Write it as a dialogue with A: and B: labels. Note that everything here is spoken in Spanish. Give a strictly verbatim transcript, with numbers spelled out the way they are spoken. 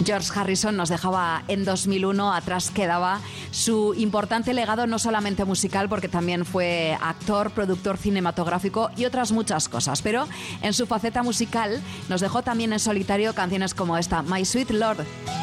A: George Harrison nos dejaba en dos mil uno, atrás quedaba su importante legado no solamente musical, porque también fue actor, productor cinematográfico y otras muchas cosas, pero en su faceta musical nos dejó también en solitario canciones como esta, My Sweet Lord.